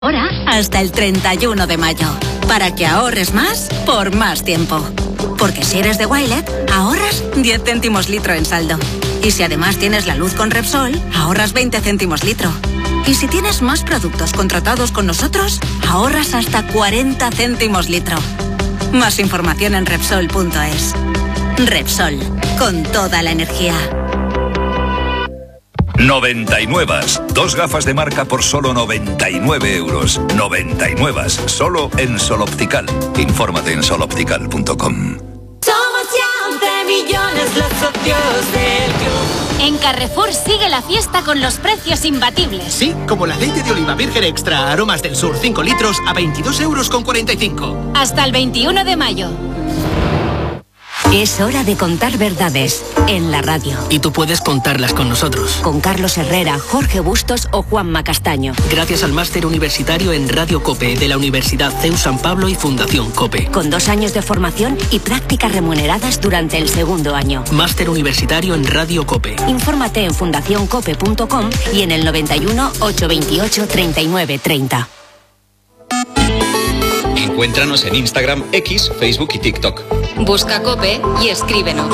Ahora hasta el 31 de mayo, para que ahorres más por más tiempo. Porque si eres de Wilet, ahorras 10 céntimos litro en saldo. Y si además tienes la luz con Repsol, ahorras 20 céntimos litro. Y si tienes más productos contratados con nosotros, ahorras hasta 40 céntimos litro. Más información en Repsol.es. Repsol, con toda la energía. 99. 2 gafas de marca por solo 99 euros. 99. Solo en Sol Optical. Infórmate en soloptical.com. Somos ya 11 millones los socios del club. En Carrefour sigue la fiesta con los precios imbatibles. Sí, como el aceite de oliva virgen extra Aromas del Sur 5 litros a 22,45 euros. Hasta el 21 de mayo. Es hora de contar verdades en la radio. Y tú puedes contarlas con nosotros. Con Carlos Herrera, Jorge Bustos o Juanma Castaño. Gracias al máster universitario en Radio COPE de la Universidad CEU San Pablo y Fundación COPE. Con 2 años de formación y prácticas remuneradas durante el segundo año. Máster universitario en Radio COPE. Infórmate en fundacioncope.com y en el 91 828 39 30. Encuéntranos en Instagram, X, Facebook y TikTok. Busca COPE y escríbenos.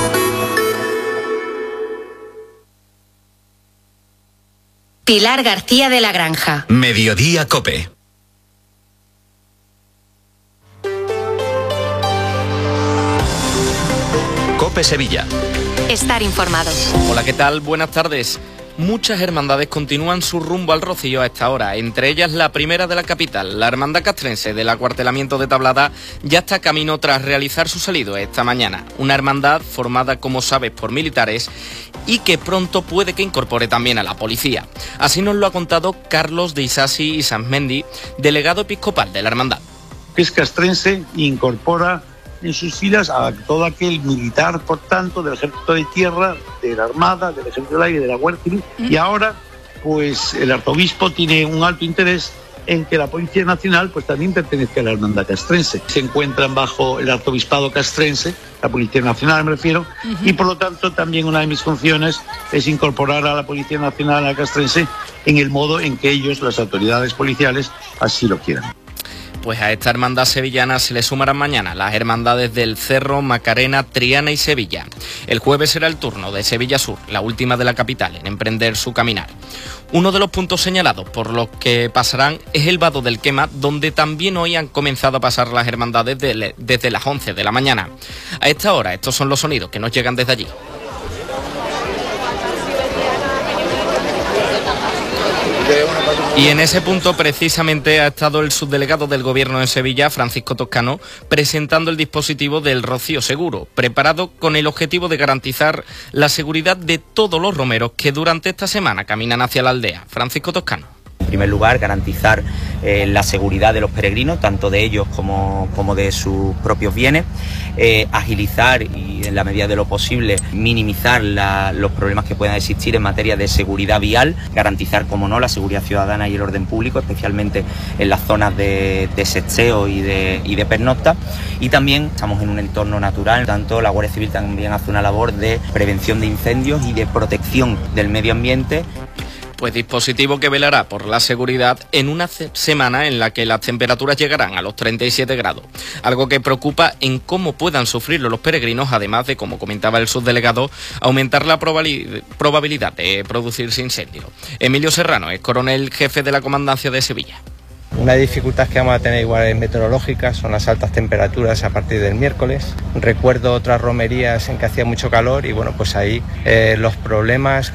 Pilar García de la Granja. Mediodía COPE. COPE Sevilla. Estar informados. Hola, ¿qué tal? Buenas tardes. Muchas hermandades continúan su rumbo al Rocío a esta hora, entre ellas la primera de la capital, la Hermandad Castrense del Acuartelamiento de Tablada, ya está camino tras realizar su salido esta mañana. Una hermandad formada, como sabes, por militares y que pronto puede que incorpore también a la policía. Así nos lo ha contado Carlos de Isasi y Sanzmendi, delegado episcopal de la hermandad. Es castrense e incorpora en sus filas a todo aquel militar, por tanto, del Ejército de Tierra, de la Armada, del Ejército del Aire, de la Guardia Civil. Y ahora, pues el arzobispo tiene un alto interés en que la Policía Nacional pues también pertenezca a la Hermandad Castrense. Se encuentran bajo el arzobispado castrense, la Policía Nacional me refiero, y por lo tanto también una de mis funciones es incorporar a la Policía Nacional, a la castrense, en el modo en que ellos, las autoridades policiales, así lo quieran. Pues a esta hermandad sevillana se le sumarán mañana las hermandades del Cerro, Macarena, Triana y Sevilla. El jueves será el turno de Sevilla Sur, la última de la capital, en emprender su caminar. Uno de los puntos señalados por los que pasarán es el Vado del Quema, donde también hoy han comenzado a pasar las hermandades desde las 11 de la mañana. A esta hora, estos son los sonidos que nos llegan desde allí. Y en ese punto precisamente ha estado el subdelegado del Gobierno en Sevilla, Francisco Toscano, presentando el dispositivo del Rocío Seguro, preparado con el objetivo de garantizar la seguridad de todos los romeros que durante esta semana caminan hacia la aldea. Francisco Toscano. En primer lugar, garantizar la seguridad de los peregrinos, tanto de ellos como de sus propios bienes, agilizar y, en la medida de lo posible, minimizar los problemas que puedan existir en materia de seguridad vial, garantizar, como no, la seguridad ciudadana y el orden público, especialmente en las zonas de sexeo y de pernocta. Y también estamos en un entorno natural, tanto la Guardia Civil también hace una labor de prevención de incendios y de protección del medio ambiente. Pues dispositivo que velará por la seguridad en una semana en la que las temperaturas llegarán a los 37 grados, algo que preocupa en cómo puedan sufrirlo los peregrinos, además de, como comentaba el subdelegado, aumentar la probabilidad de producirse incendios. Emilio Serrano es coronel jefe de la Comandancia de Sevilla. Una dificultad que vamos a tener igual es meteorológica, son las altas temperaturas a partir del miércoles. Recuerdo otras romerías en que hacía mucho calor y bueno, pues ahí los problemas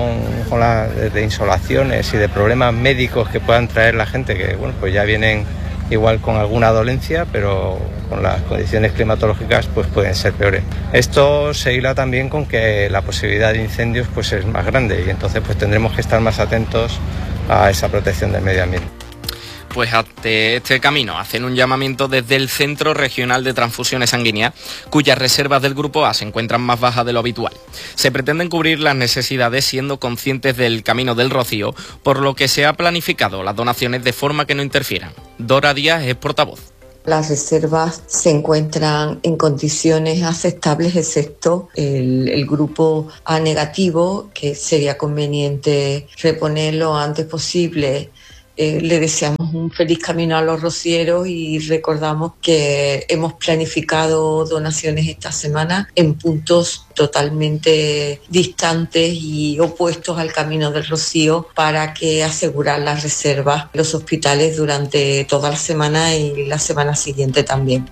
de insolaciones y de problemas médicos que puedan traer la gente, que bueno, pues ya vienen igual con alguna dolencia, pero con las condiciones climatológicas pues pueden ser peores. Esto se hila también con que la posibilidad de incendios pues es más grande y entonces pues tendremos que estar más atentos a esa protección del medio ambiente. Pues ante este camino hacen un llamamiento desde el Centro Regional de Transfusiones Sanguíneas, cuyas reservas del Grupo A se encuentran más bajas de lo habitual. Se pretenden cubrir las necesidades siendo conscientes del camino del Rocío, por lo que se ha planificado las donaciones de forma que no interfieran. Dora Díaz es portavoz. Las reservas se encuentran en condiciones aceptables, excepto el grupo A negativo, que sería conveniente reponer lo antes posible le deseamos un feliz camino a los rocieros y recordamos que hemos planificado donaciones esta semana en puntos totalmente distantes y opuestos al camino del rocío para que asegurar las reservas de los hospitales durante toda la semana y la semana siguiente también.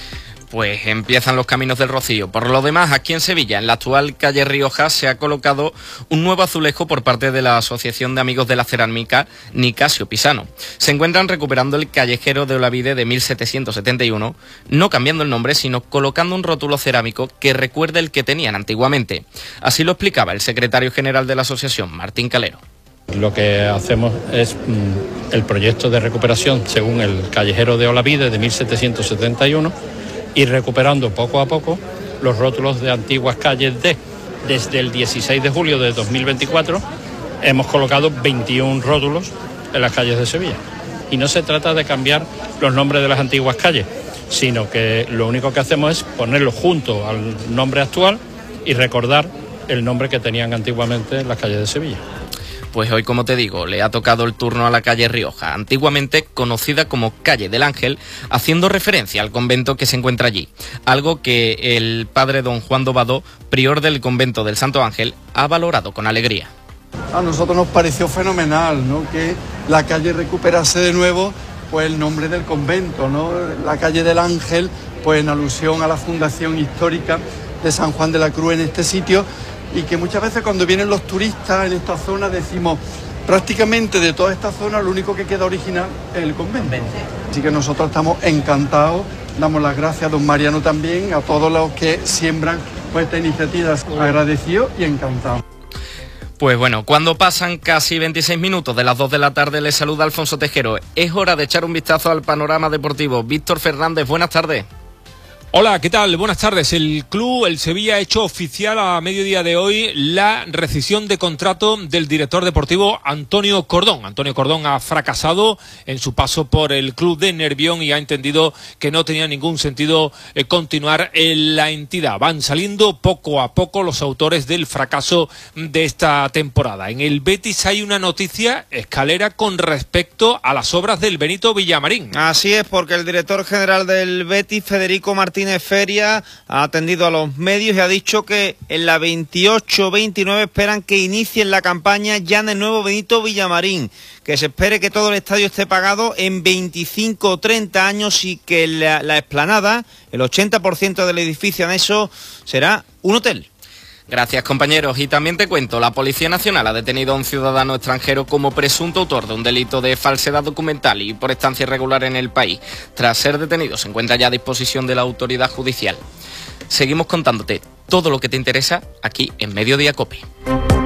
Pues empiezan los caminos del rocío. Por lo demás, aquí en Sevilla, en la actual calle Rioja, se ha colocado un nuevo azulejo por parte de la Asociación de Amigos de la Cerámica Nicasio Pisano. Se encuentran recuperando el callejero de Olavide de 1771, no cambiando el nombre, sino colocando un rótulo cerámico que recuerde el que tenían antiguamente. Así lo explicaba el secretario general de la asociación, Martín Calero. Lo que hacemos es el proyecto de recuperación según el callejero de Olavide de 1771, y recuperando poco a poco los rótulos de antiguas calles desde el 16 de julio de 2024 hemos colocado 21 rótulos en las calles de Sevilla. Y no se trata de cambiar los nombres de las antiguas calles, sino que lo único que hacemos es ponerlos junto al nombre actual y recordar el nombre que tenían antiguamente en las calles de Sevilla. Pues hoy, como te digo, le ha tocado el turno a la calle Rioja, antiguamente conocida como Calle del Ángel, haciendo referencia al convento que se encuentra allí, algo que el padre don Juan Dobado, prior del convento del Santo Ángel, ha valorado con alegría. A nosotros nos pareció fenomenal, ¿no?, que la calle recuperase de nuevo pues el nombre del convento, ¿no? La calle del Ángel, pues en alusión a la fundación histórica de San Juan de la Cruz en este sitio, y que muchas veces cuando vienen los turistas en esta zona decimos, prácticamente de toda esta zona lo único que queda original es el convento. Así que nosotros estamos encantados, damos las gracias a don Mariano también, a todos los que siembran pues esta iniciativa, agradecidos y encantados. Pues bueno, cuando pasan casi 26 minutos de las 2 de la tarde, les saluda Alfonso Tejero. Es hora de echar un vistazo al panorama deportivo. Víctor Fernández, buenas tardes. Hola, ¿qué tal? Buenas tardes. El Sevilla, ha hecho oficial a mediodía de hoy la rescisión de contrato del director deportivo Antonio Cordón. Antonio Cordón ha fracasado en su paso por el club de Nervión y ha entendido que no tenía ningún sentido continuar en la entidad. Van saliendo poco a poco los autores del fracaso de esta temporada. En el Betis hay una noticia escalera con respecto a las obras del Benito Villamarín. Así es, porque el director general del Betis, Federico Martínez Feria, ha atendido a los medios y ha dicho que en la 28-29 esperan que inicien la campaña ya en el nuevo Benito Villamarín, que se espere que todo el estadio esté pagado en 25 o 30 años y que la explanada, el 80% del edificio anexo, será un hotel. Gracias, compañeros. Y también te cuento, la Policía Nacional ha detenido a un ciudadano extranjero como presunto autor de un delito de falsedad documental y por estancia irregular en el país. Tras ser detenido, se encuentra ya a disposición de la autoridad judicial. Seguimos contándote todo lo que te interesa aquí en Mediodía COPE.